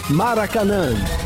Maracanã.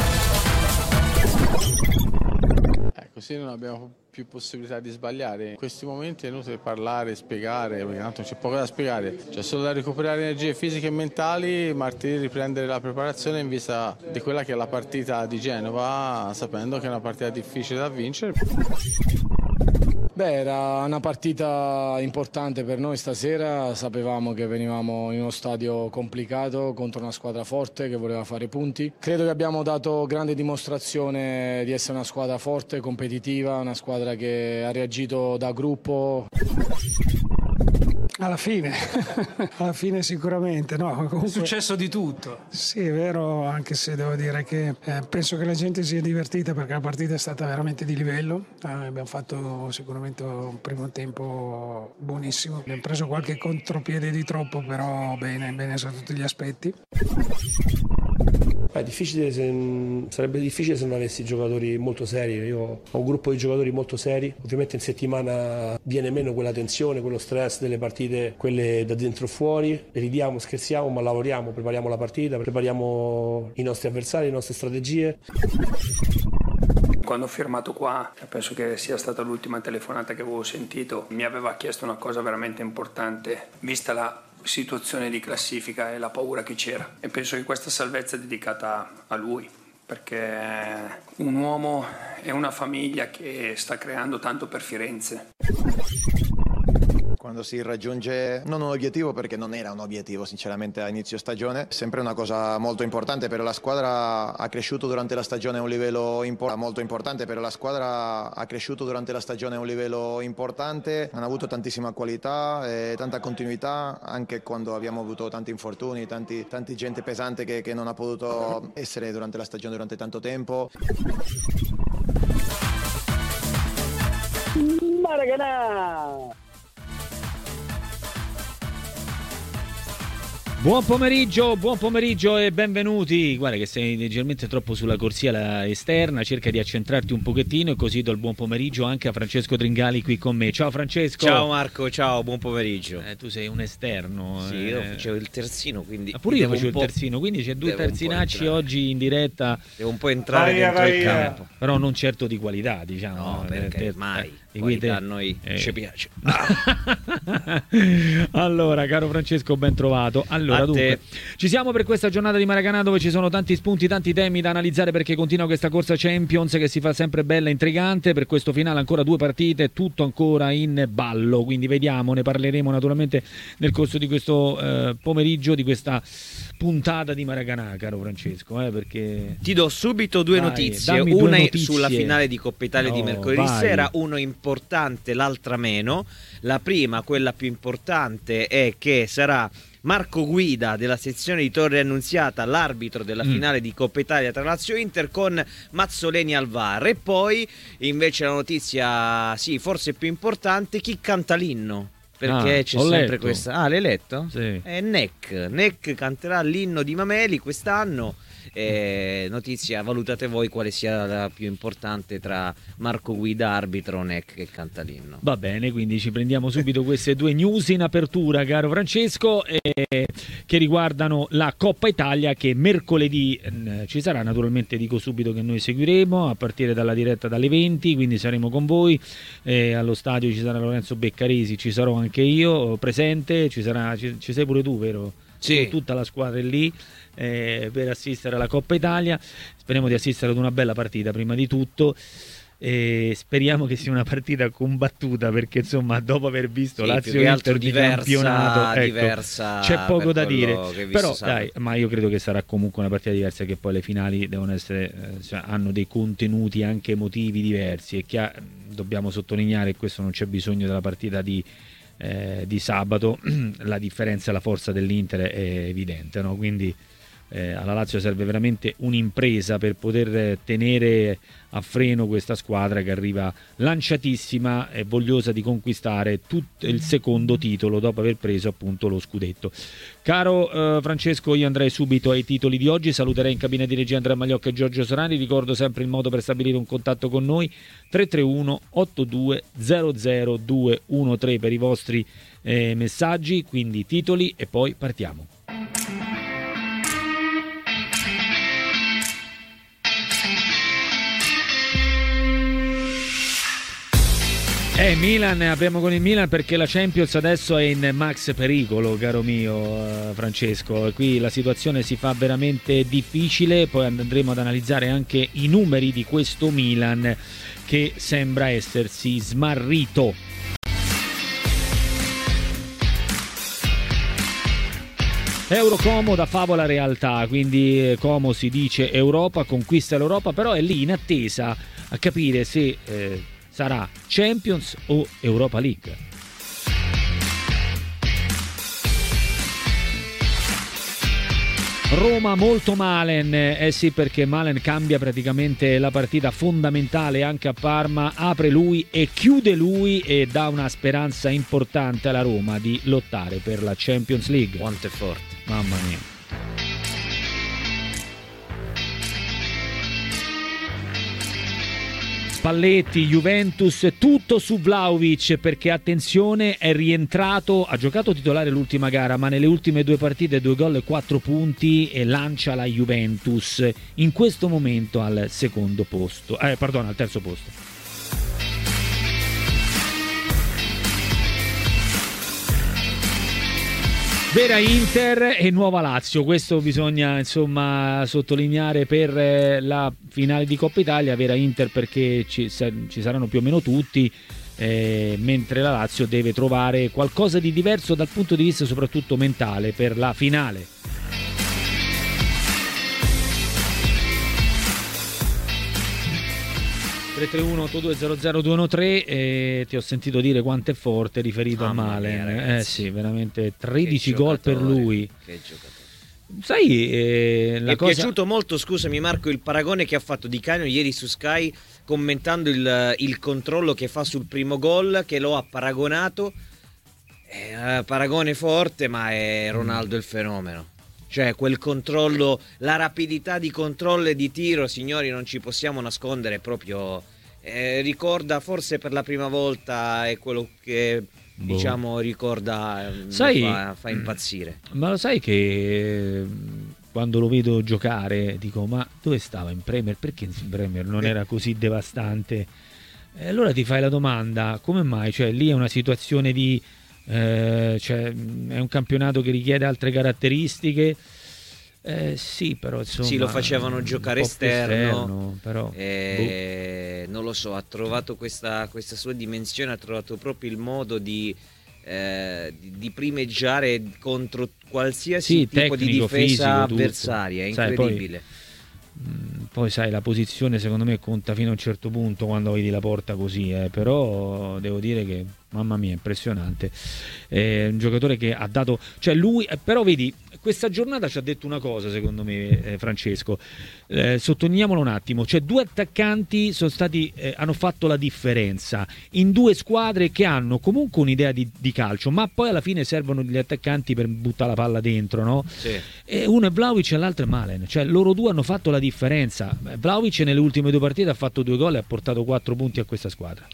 Così non abbiamo più possibilità di sbagliare. In questi momenti è inutile parlare, spiegare, perché tanto c'è poco da spiegare. C'è solo da recuperare energie fisiche e mentali, martedì riprendere la preparazione in vista di quella che è la partita di Genova, sapendo che è una partita difficile da vincere. Beh, era una partita importante per noi stasera, sapevamo che venivamo in uno stadio complicato contro una squadra forte che voleva fare punti. Credo che abbiamo dato grande dimostrazione di essere una squadra forte, competitiva, una squadra che ha reagito da gruppo. Alla fine sicuramente, no, comunque, è successo di tutto. Sì, è vero, anche se devo dire che penso che la gente sia divertita perché la partita è stata veramente di livello. Abbiamo fatto sicuramente un primo tempo buonissimo, abbiamo preso qualche contropiede di troppo, però bene su tutti gli aspetti. È difficile sarebbe difficile se non avessi giocatori molto seri. Io ho un gruppo di giocatori molto seri. Ovviamente in settimana viene meno quella tensione, quello stress delle partite, quelle da dentro e fuori. Ridiamo, scherziamo, ma lavoriamo, prepariamo la partita, prepariamo i nostri avversari, le nostre strategie. Quando ho firmato qua, penso che sia stata l'ultima telefonata che avevo sentito, mi aveva chiesto una cosa veramente importante, vista la situazione di classifica e la paura che c'era, e penso che questa salvezza è dedicata a lui, perché è un uomo e una famiglia che sta creando tanto per Firenze. Quando si raggiunge non un obiettivo, perché non era un obiettivo sinceramente a inizio stagione, è sempre una cosa molto importante per la squadra. Ha cresciuto durante la stagione a un livello molto importante per la squadra, ha cresciuto durante la stagione a un livello importante, hanno avuto tantissima qualità e tanta continuità anche quando abbiamo avuto tanti infortuni, tanti gente pesante che non ha potuto essere durante la stagione durante tanto tempo. Maracanã! Buon pomeriggio e benvenuti. Guarda che sei leggermente troppo sulla corsia esterna, cerca di accentrarti un pochettino e così do il buon pomeriggio anche a Francesco Tringali qui con me. Ciao Francesco. Ciao Marco, ciao, buon pomeriggio. Tu sei un esterno. Sì, io facevo il terzino, quindi... Pure io facevo il terzino, quindi c'è due terzinacci oggi in diretta. Devo un po' entrare dentro il campo. Però non certo di qualità, diciamo. No, perché mai. Qualità a noi ci piace. Allora, caro Francesco, ben trovato. Allora, dunque, ci siamo per questa giornata di Maracanã dove ci sono tanti spunti, tanti temi da analizzare, perché continua questa corsa Champions che si fa sempre bella e intrigante. Per questo finale ancora 2 partite, tutto ancora in ballo, quindi vediamo, ne parleremo naturalmente nel corso di questo pomeriggio, di questa puntata di Maracanã, caro Francesco, perché ti do subito due notizie, una sulla finale di Coppa Italia di mercoledì sera, uno importante, l'altra meno. La prima, quella più importante, è che sarà Marco Guida della sezione di Torre Annunziata l'arbitro della finale di Coppa Italia tra Lazio e Inter, con Mazzoleni al VAR. E poi invece la notizia, sì, forse più importante, chi canta l'inno, perché c'è sempre questa... l'hai letto? Sì. Neck canterà l'inno di Mameli quest'anno. Notizia, valutate voi quale sia la più importante tra Marco Guida arbitro o Neck che canta l'inno. Va bene, quindi ci prendiamo subito queste due news in apertura, caro Francesco, che riguardano la Coppa Italia, che mercoledì ci sarà. Naturalmente dico subito che noi seguiremo a partire dalla diretta dalle 20, quindi saremo con voi. Allo stadio ci sarà Lorenzo Beccaresi, ci sarò anche io presente, ci sei pure tu, vero? Sì. Tutta la squadra è lì per assistere alla Coppa Italia. Speriamo di assistere ad una bella partita prima di tutto, e speriamo che sia una partita combattuta, perché insomma dopo aver visto Lazio Inter di campionato, diversa, c'è poco da dire, però dai, ma io credo che sarà comunque una partita diversa, che poi le finali devono essere hanno dei contenuti anche emotivi diversi, e dobbiamo sottolineare, e questo non c'è bisogno della partita di sabato, la differenza e la forza dell'Inter è evidente, no? Quindi alla Lazio serve veramente un'impresa per poter tenere a freno questa squadra che arriva lanciatissima e vogliosa di conquistare il secondo titolo dopo aver preso appunto lo scudetto. Caro Francesco, io andrei subito ai titoli di oggi. Saluterei in cabina di regia Andrea Magliocca e Giorgio Sorani. Ricordo sempre il modo per stabilire un contatto con noi: 331 82 00 213 per i vostri messaggi. Quindi titoli e poi partiamo. Milan, apriamo con il Milan perché la Champions adesso è in max pericolo, caro mio Francesco. Qui la situazione si fa veramente difficile, poi andremo ad analizzare anche i numeri di questo Milan che sembra essersi smarrito. Euro Como da favola realtà, quindi Como si dice Europa, conquista l'Europa, però è lì in attesa a capire se sarà Champions o Europa League. Roma molto Malen, sì, perché Malen cambia praticamente la partita fondamentale anche a Parma, apre lui e chiude lui e dà una speranza importante alla Roma di lottare per la Champions League. Quanto è forte, mamma mia. Spalletti, Juventus, tutto su Vlahovic, perché attenzione, è rientrato, ha giocato titolare l'ultima gara, ma nelle ultime 2 partite 2 gol e 4 punti e lancia la Juventus in questo momento al terzo posto. Vera Inter e Nuova Lazio, questo bisogna insomma sottolineare per la finale di Coppa Italia. Vera Inter perché ci saranno più o meno tutti, mentre la Lazio deve trovare qualcosa di diverso dal punto di vista soprattutto mentale per la finale. (331-8200-213) ti ho sentito dire quanto è forte riferito a Malen. Sì, veramente 13 gol per lui. Che giocatore. Sai, mi è piaciuto molto, scusami Marco, il paragone che ha fatto Di Canio ieri su Sky commentando il controllo che fa sul primo gol, che lo ha paragonato. È un paragone forte, ma è Ronaldo il fenomeno. Cioè quel controllo, la rapidità di controllo e di tiro, signori, non ci possiamo nascondere, proprio ricorda forse per la prima volta, è quello che diciamo ricorda, sai, fa impazzire. Ma lo sai che quando lo vedo giocare dico, ma dove stava in Premier? Perché in Premier non era così devastante? E allora ti fai la domanda, come mai? Cioè lì è una situazione di cioè, è un campionato che richiede altre caratteristiche, sì, però insomma sì, lo facevano giocare esterno però non lo so, ha trovato questa sua dimensione, ha trovato proprio il modo di primeggiare contro qualsiasi tipo di difesa fisico, avversaria, è incredibile. Poi sai, la posizione secondo me conta fino a un certo punto quando vedi la porta così, però devo dire che mamma mia, impressionante. È un giocatore che ha dato, cioè lui, però vedi, questa giornata ci ha detto una cosa secondo me, Francesco, sottolineiamolo un attimo, cioè 2 attaccanti sono stati, hanno fatto la differenza in 2 squadre che hanno comunque un'idea di calcio, ma poi alla fine servono gli attaccanti per buttare la palla dentro, no? Sì. E uno è Vlahovic e l'altro è Malen, cioè loro 2 hanno fatto la differenza. Vlahovic nelle ultime 2 partite ha fatto 2 gol e ha portato 4 punti a questa squadra.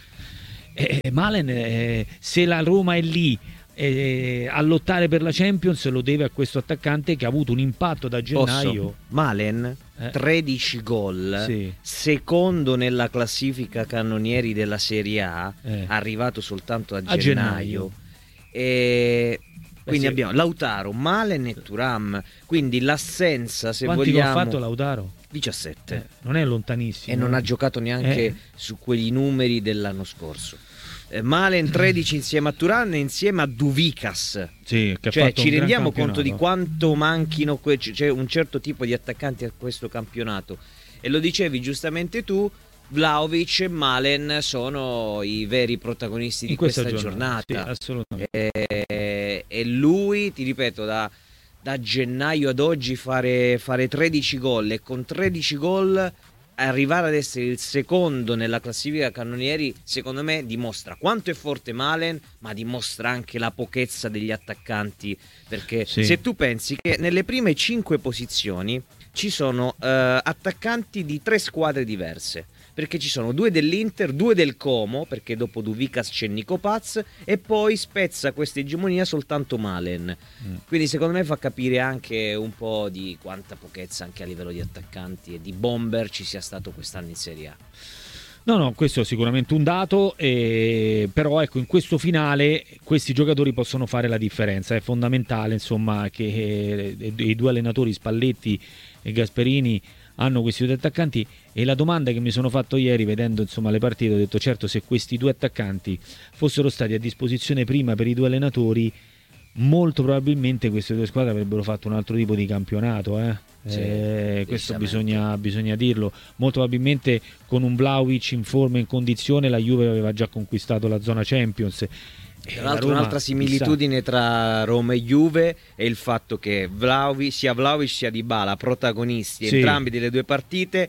Malen, se la Roma è lì a lottare per la Champions, lo deve a questo attaccante che ha avuto un impatto da gennaio. Malen 13 gol, sì. Secondo nella classifica cannonieri della Serie A, arrivato soltanto a gennaio. Quindi abbiamo Lautaro, Malen e Thuram, quindi l'assenza, se quanti vogliamo. Quanti ha fatto Lautaro? 17. Non è lontanissimo. E non ha giocato neanche su quegli numeri dell'anno scorso. Malen 13 insieme a Thuram e insieme a Duvikas. Sì, che cioè ha fatto ci un rendiamo gran conto di quanto manchino cioè un certo tipo di attaccanti a questo campionato. E lo dicevi giustamente tu, Vlahovic e Malen sono i veri protagonisti di questa giornata. Sì, assolutamente. E lui, ti ripeto, da gennaio ad oggi fare 13 gol e con 13 gol arrivare ad essere il secondo nella classifica cannonieri, secondo me dimostra quanto è forte Malen, ma dimostra anche la pochezza degli attaccanti, perché se tu pensi che nelle prime 5 posizioni ci sono attaccanti di 3 squadre diverse, perché ci sono 2 dell'Inter, 2 del Como, perché dopo Duvikas c'è Nico Paz, e poi spezza questa egemonia soltanto Malen. Quindi secondo me fa capire anche un po' di quanta pochezza anche a livello di attaccanti e di bomber ci sia stato quest'anno in Serie A. No, questo è sicuramente un dato, però ecco, in questo finale questi giocatori possono fare la differenza. È fondamentale, insomma, che i due allenatori Spalletti e Gasperini hanno questi due attaccanti, e la domanda che mi sono fatto ieri vedendo, insomma, le partite, ho detto certo, se questi due attaccanti fossero stati a disposizione prima per i due allenatori, molto probabilmente queste due squadre avrebbero fatto un altro tipo di campionato, questo bisogna dirlo. Molto probabilmente con un Vlahovic in forma e in condizione la Juve aveva già conquistato la zona Champions. Tra l'altro un'altra similitudine tra Roma e Juve è il fatto che sia Vlahovic sia Dybala, protagonisti entrambi delle due partite,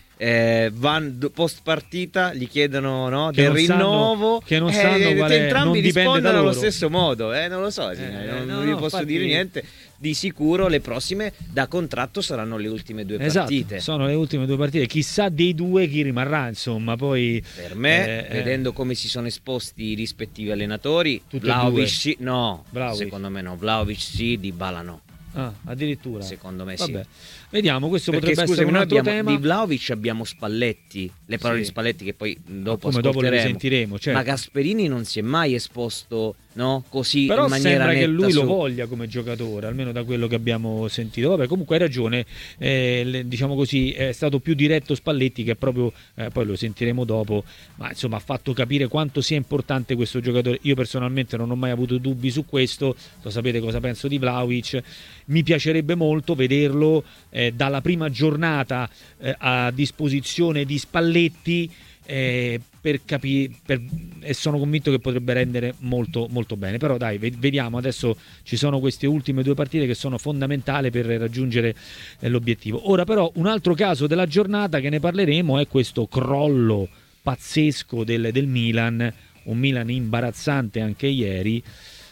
post partita gli chiedono del rinnovo, che non sanno entrambi non rispondono allo stesso modo, non lo so, non vi posso dire niente. Di sicuro le prossime da contratto saranno le ultime due partite. Sono le ultime due partite, chissà dei due chi rimarrà, insomma. Poi per me, vedendo come si sono esposti i rispettivi allenatori, Vlahovic sì, secondo me no, Vlahovic sì, Dybala no. Addirittura secondo me vabbè. Sì. Vediamo, questo potrebbe essere un altro tema. Di Vlahovic abbiamo Spalletti, le parole di Spalletti che poi dopo le risentiremo, certo. Ma Gasperini non si è mai esposto così però in maniera sembra netta che lui lo voglia come giocatore, almeno da quello che abbiamo sentito. Vabbè, comunque hai ragione, diciamo così, è stato più diretto Spalletti, che proprio poi lo sentiremo dopo, ma insomma ha fatto capire quanto sia importante questo giocatore. Io personalmente non ho mai avuto dubbi su questo, lo sapete cosa penso di Vlahovic. Mi piacerebbe molto vederlo dalla prima giornata a disposizione di Spalletti, per capire, e sono convinto che potrebbe rendere molto molto bene. Però dai, vediamo, adesso ci sono queste ultime due partite che sono fondamentali per raggiungere l'obiettivo. Ora però un altro caso della giornata che ne parleremo è questo crollo pazzesco del Milan, un Milan imbarazzante anche ieri.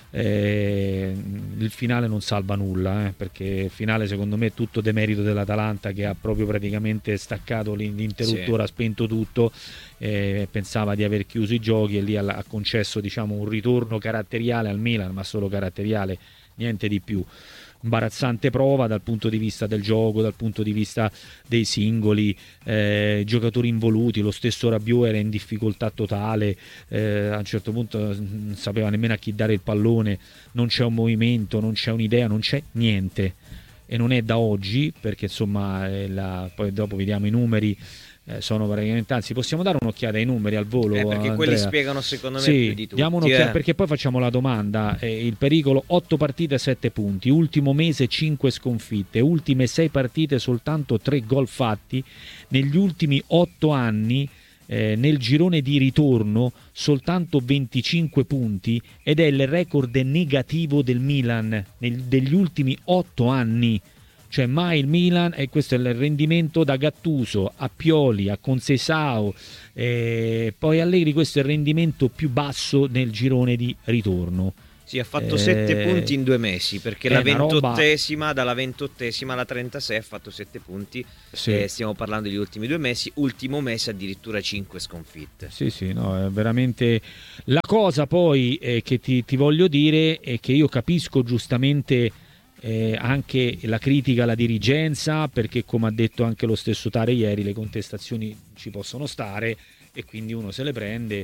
Il finale non salva nulla, perché il finale secondo me è tutto demerito dell'Atalanta, che ha proprio praticamente staccato l'interruttore, ha spento tutto, pensava di aver chiuso i giochi e lì ha concesso, diciamo, un ritorno caratteriale al Milan, ma solo caratteriale, niente di più. Imbarazzante prova dal punto di vista del gioco, dal punto di vista dei singoli, giocatori involuti. Lo stesso Rabiot era in difficoltà totale, a un certo punto non sapeva nemmeno a chi dare il pallone, non c'è un movimento, non c'è un'idea, non c'è niente, e non è da oggi, perché insomma poi dopo vediamo i numeri, sono praticamente, anzi possiamo dare un'occhiata ai numeri al volo, perché Andrea. Quelli spiegano secondo me più di tutti, diamo un'occhiata, perché poi facciamo la domanda. Il pericolo: 8 partite 7 punti, ultimo mese 5 sconfitte, ultime 6 partite soltanto 3 gol fatti, negli ultimi 8 anni nel girone di ritorno soltanto 25 punti, ed è il record negativo del Milan degli ultimi 8 anni. Cioè mai il Milan, e questo è il rendimento da Gattuso a Pioli a Conceição, poi Allegri, questo è il rendimento più basso nel girone di ritorno. Sì, ha fatto 7 punti in 2 mesi, perché dalla 28esima alla 36 ha fatto 7 punti. Sì. Stiamo parlando degli ultimi 2 mesi, ultimo mese addirittura 5 sconfitte. Sì, no, è veramente la cosa. Poi che ti voglio dire è che io capisco giustamente anche la critica alla dirigenza, perché come ha detto anche lo stesso Tare ieri, le contestazioni ci possono stare e quindi uno se le prende,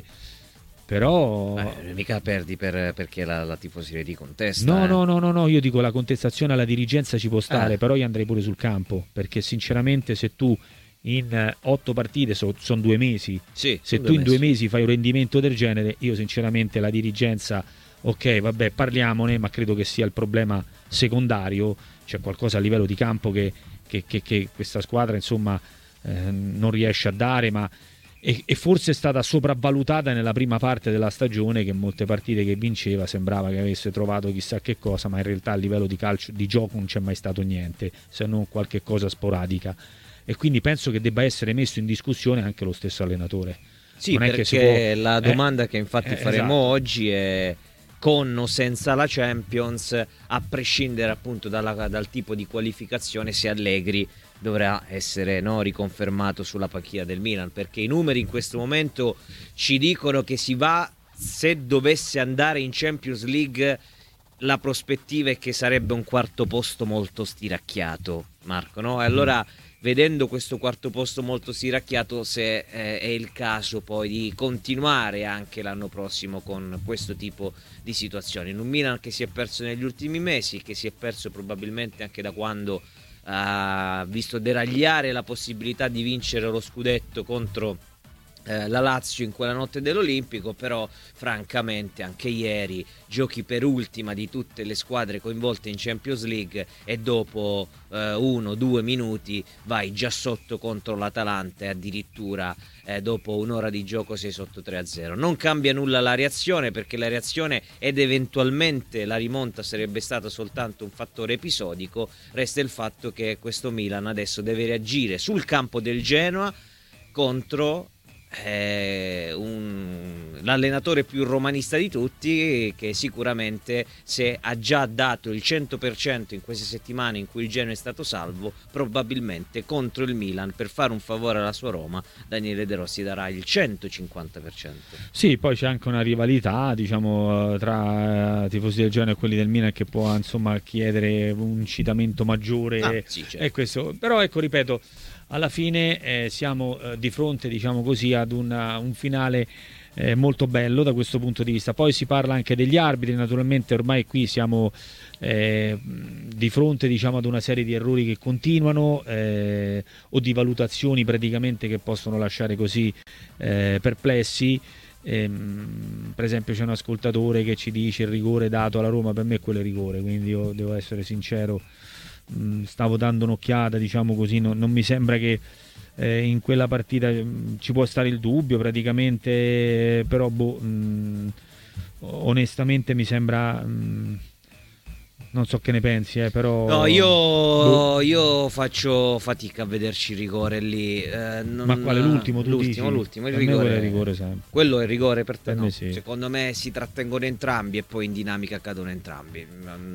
però mica perdi perché la tifoseria ti contesta. No, io dico la contestazione alla dirigenza ci può stare, però io andrei pure sul campo, perché sinceramente se tu in 8 partite sono 2 mesi, se tu in 2 mesi fai un rendimento del genere, io sinceramente la dirigenza, ok, vabbè, parliamone, ma credo che sia il problema secondario. C'è qualcosa a livello di campo che questa squadra insomma non riesce a dare, ma e forse è stata sopravvalutata nella prima parte della stagione, che in molte partite che vinceva sembrava che avesse trovato chissà che cosa, ma in realtà a livello di calcio, di gioco, non c'è mai stato niente, se non qualche cosa sporadica, e quindi penso che debba essere messo in discussione anche lo stesso allenatore. Sì, non perché è che la domanda che infatti faremo oggi è: con o senza la Champions, a prescindere appunto dal tipo di qualificazione, se Allegri dovrà essere riconfermato sulla panchina del Milan, perché i numeri in questo momento ci dicono che si va, se dovesse andare in Champions League, la prospettiva è che sarebbe un quarto posto molto stiracchiato, Marco, no? E allora, vedendo questo quarto posto molto stiracchiato, se è il caso poi di continuare anche l'anno prossimo con questo tipo di situazioni. In un Milan che si è perso negli ultimi mesi, che si è perso probabilmente anche da quando ha visto deragliare la possibilità di vincere lo scudetto contro la Lazio in quella notte dell'Olimpico, però francamente anche ieri giochi per ultima di tutte le squadre coinvolte in Champions League e dopo 1-2 minuti vai già sotto contro l'Atalanta e addirittura dopo un'ora di gioco sei sotto 3-0. Non cambia nulla la reazione, perché la reazione ed eventualmente la rimonta sarebbe stata soltanto un fattore episodico. Resta il fatto che questo Milan adesso deve reagire sul campo del Genoa contro l'allenatore più romanista di tutti, che sicuramente, se ha già dato il 100% in queste settimane in cui il Genoa è stato salvo, probabilmente contro il Milan, per fare un favore alla sua Roma, Daniele De Rossi darà il 150%. Sì, poi c'è anche una rivalità, diciamo, tra tifosi del Genoa e quelli del Milan, che può insomma chiedere un incitamento maggiore, sì, certo. E questo, però ecco, ripeto, alla fine siamo di fronte, diciamo così, ad un finale molto bello da questo punto di vista. Poi si parla anche degli arbitri, naturalmente ormai qui siamo di fronte, diciamo, ad una serie di errori che continuano o di valutazioni praticamente che possono lasciare così perplessi. Per esempio c'è un ascoltatore che ci dice il rigore dato alla Roma, per me quello è rigore, quindi io devo essere sincero, stavo dando un'occhiata, diciamo così, non mi sembra che in quella partita ci può stare il dubbio praticamente, però onestamente mi sembra, non so che ne pensi, però no, io faccio fatica a vederci il rigore lì. Ma quale, l'ultimo? L'ultimo, il rigore. È rigore sempre. Quello è il rigore per te? Per no? me sì. Secondo me si trattengono entrambi e poi in dinamica cadono entrambi.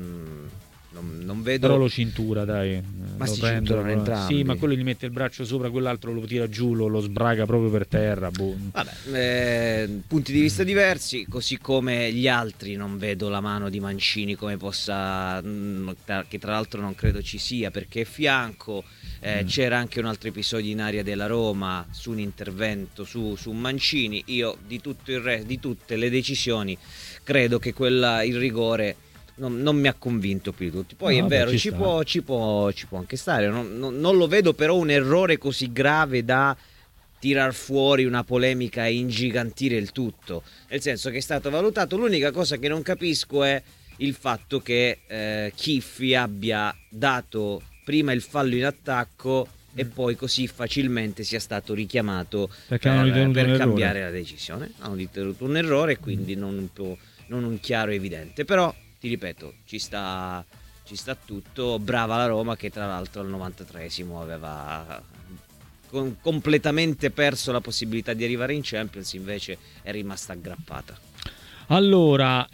Non vedo. Però lo cintura, dai. Ma lo si cinturano entrambi. Sì, ma quello gli mette il braccio sopra, quell'altro lo tira giù, lo sbraga proprio per terra. Vabbè, punti di vista diversi, così come gli altri. Non vedo la mano di Mancini come possa, che tra l'altro non credo ci sia, perché è fianco. C'era anche un altro episodio in area della Roma su un intervento su Mancini. Io di tutto il resto, di tutte le decisioni, credo che il rigore non mi ha convinto più di tutti. Poi è vero, ci può anche stare, non lo vedo però un errore così grave da tirar fuori una polemica e ingigantire il tutto, nel senso che è stato valutato. L'unica cosa che non capisco è il fatto che Chiffi abbia dato prima il fallo in attacco e poi così facilmente sia stato richiamato per cambiare la decisione. Hanno ritenuto un errore, quindi non un chiaro e evidente, però ti ripeto, ci sta tutto. Brava la Roma, che tra l'altro al 93esimo aveva completamente perso la possibilità di arrivare in Champions, invece è rimasta aggrappata. Allora,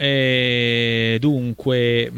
dunque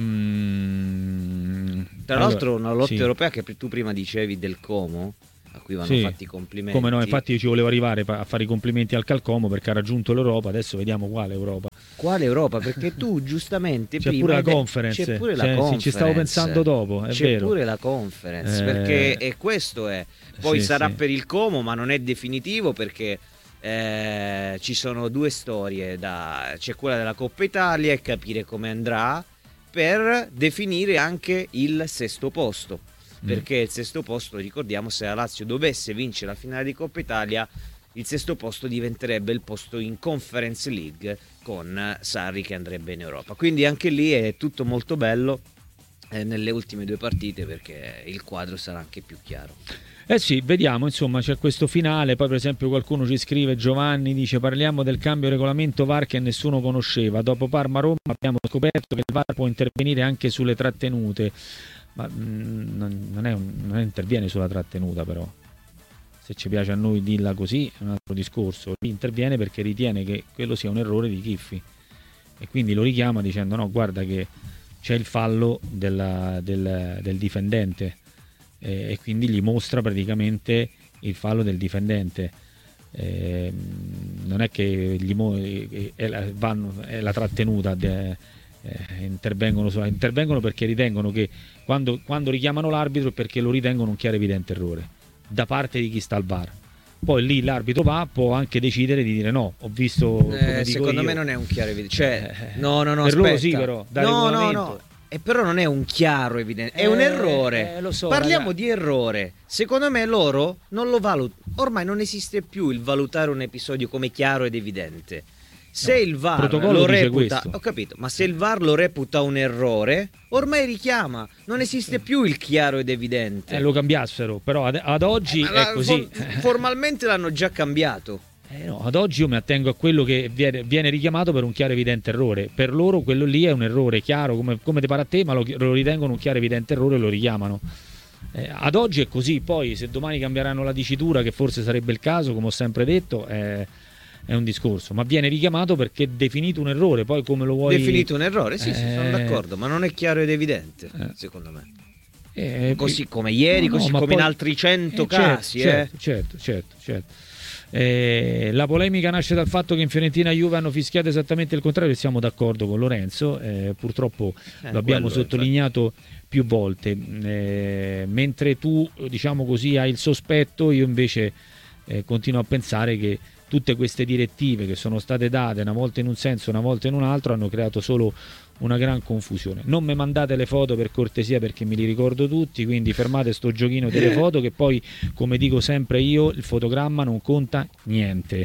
tra l'altro una lotta europea che tu prima dicevi del Como, a cui vanno fatti i complimenti. Come no, infatti io ci volevo arrivare a fare i complimenti al Calcomo, perché ha raggiunto l'Europa. Adesso vediamo quale Europa. Quale Europa? Perché tu giustamente c'è prima pure la conference. C'è pure la conference. Ci stavo pensando dopo, c'è vero. Pure la conference, perché e questo è. Poi sarà per il Como, ma non è definitivo, perché ci sono due storie c'è quella della Coppa Italia e capire come andrà, per definire anche il sesto posto. Perché il sesto posto, ricordiamo, se la Lazio dovesse vincere la finale di Coppa Italia, il sesto posto diventerebbe il posto in Conference League con Sarri che andrebbe in Europa. Quindi anche lì è tutto molto bello nelle ultime due partite, perché il quadro sarà anche più chiaro. Sì, vediamo, insomma, c'è questo finale. Poi per esempio qualcuno ci scrive, Giovanni dice: parliamo del cambio regolamento VAR che nessuno conosceva. Dopo Parma-Roma abbiamo scoperto che il VAR può intervenire anche sulle trattenute. Ma non interviene sulla trattenuta, però se ci piace a noi dirla così è un altro discorso. Interviene perché ritiene che quello sia un errore di Chiffi e quindi lo richiama dicendo: no, guarda che c'è il fallo del difendente, e quindi gli mostra praticamente il fallo del difendente. Non è che è la trattenuta intervengono perché ritengono che quando richiamano l'arbitro è perché lo ritengono un chiaro evidente errore da parte di chi sta al VAR. Poi lì l'arbitro può anche decidere di dire no, ho visto come dico secondo io. Me non è un chiaro evidente, cioè no, per aspetta. loro sì, però da regolamento. No. E però non è un chiaro evidente, è un errore. Lo so, parliamo di errore. Secondo me loro non lo valutano. Ormai non esiste più il valutare un episodio come chiaro ed evidente. Se il VAR lo reputa, ho capito, ma se il VAR lo reputa un errore, ormai richiama. Non esiste più il chiaro ed evidente. Lo cambiassero, però ad oggi è così. Formalmente l'hanno già cambiato. No, ad oggi io mi attengo a quello che viene richiamato per un chiaro evidente errore. Per loro quello lì è un errore chiaro, come ti pare a te, ma lo ritengono un chiaro evidente errore e lo richiamano. Ad oggi è così. Poi se domani cambieranno la dicitura, che forse sarebbe il caso, come ho sempre detto, è un discorso, ma viene richiamato perché è definito un errore. Poi come lo vuoi definito un errore, sì, sono d'accordo, ma non è chiaro ed evidente, secondo me. Così come ieri, così come poi, in altri 100 casi. Certo. La polemica nasce dal fatto che in Fiorentina e Juve hanno fischiato esattamente il contrario, e siamo d'accordo con Lorenzo, purtroppo lo abbiamo sottolineato più volte, mentre tu, diciamo così, hai il sospetto, io invece continuo a pensare che tutte queste direttive che sono state date una volta in un senso, una volta in un altro, hanno creato solo una gran confusione. Non mi mandate le foto per cortesia, perché me li ricordo tutti, quindi fermate sto giochino delle foto, che poi, come dico sempre io, il fotogramma non conta niente,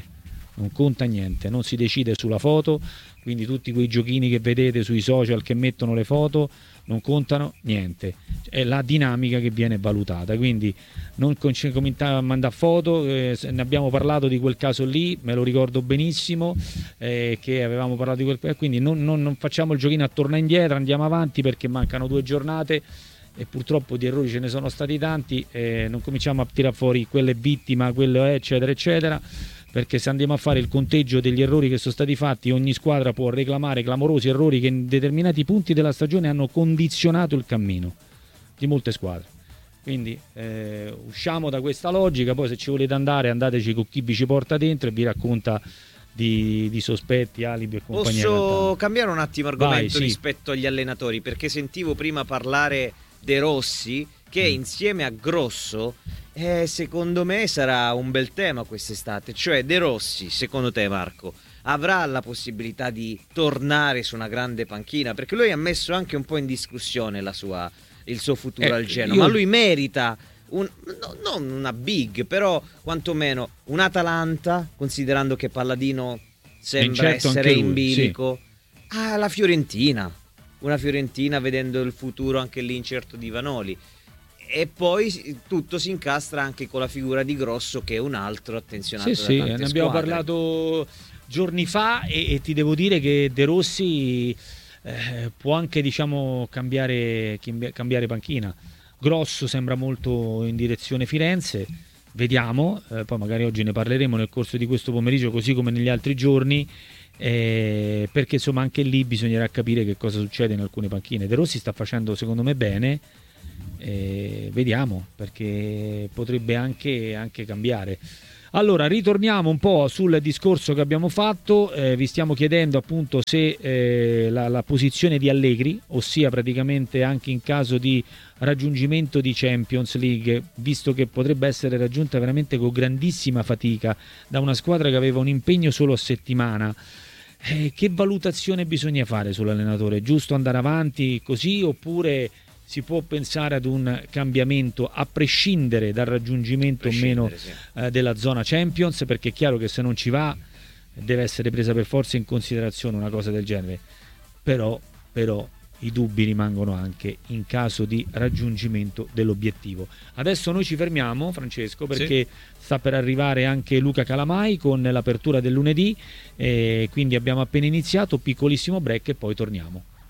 non si decide sulla foto, quindi tutti quei giochini che vedete sui social che mettono le foto non contano niente, è la dinamica che viene valutata, quindi non cominciare a mandare foto. Ne abbiamo parlato di quel caso lì, me lo ricordo benissimo, che avevamo parlato di quel, quindi non facciamo il giochino a tornare indietro, andiamo avanti, perché mancano 2 giornate e purtroppo di errori ce ne sono stati tanti, non cominciamo a tirare fuori quello è vittima, quello è eccetera eccetera, perché se andiamo a fare il conteggio degli errori che sono stati fatti, ogni squadra può reclamare clamorosi errori che in determinati punti della stagione hanno condizionato il cammino di molte squadre. Quindi usciamo da questa logica. Poi se ci volete andare, andateci con chi vi ci porta dentro e vi racconta di sospetti, alibi e compagnia. Posso cambiare un attimo argomento rispetto agli allenatori, perché sentivo prima parlare De Rossi, che insieme a Grosso secondo me sarà un bel tema quest'estate. Cioè De Rossi, secondo te Marco, avrà la possibilità di tornare su una grande panchina? Perché lui ha messo anche un po' in discussione il suo futuro al Genoa, ma lui merita non una big, però quantomeno un Atalanta, considerando che Palladino sembra essere in bilico, la Fiorentina, una Fiorentina vedendo il futuro anche lì incerto di Vanoli. E poi tutto si incastra anche con la figura di Grosso, che è un altro attenzionato da tante ne abbiamo parlato giorni fa, e ti devo dire che De Rossi può anche, diciamo, cambiare panchina. Grosso sembra molto in direzione Firenze, vediamo, poi magari oggi ne parleremo nel corso di questo pomeriggio, così come negli altri giorni, perché insomma anche lì bisognerà capire che cosa succede in alcune panchine. De Rossi sta facendo secondo me bene, vediamo, perché potrebbe anche cambiare. Allora ritorniamo un po' sul discorso che abbiamo fatto, vi stiamo chiedendo appunto se la posizione di Allegri, ossia praticamente anche in caso di raggiungimento di Champions League, visto che potrebbe essere raggiunta veramente con grandissima fatica da una squadra che aveva un impegno solo a settimana, che valutazione bisogna fare sull'allenatore? Giusto andare avanti così, oppure si può pensare ad un cambiamento a prescindere dal raggiungimento o meno della zona Champions? Perché è chiaro che se non ci va deve essere presa per forza in considerazione una cosa del genere, però i dubbi rimangono anche in caso di raggiungimento dell'obiettivo. Adesso noi ci fermiamo, Francesco, perché sta per arrivare anche Luca Calamai con l'apertura del lunedì, quindi abbiamo appena iniziato, piccolissimo break e poi torniamo.